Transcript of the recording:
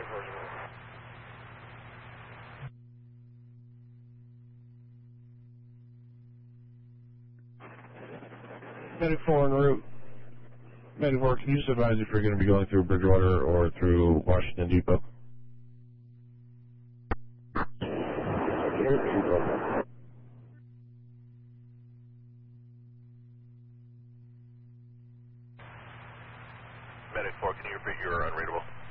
Medic 4 en route. Medic 4, can you just advise if you're going to be going through Bridgewater or through Washington Depot? Medic 4, can you repeat your unreadable?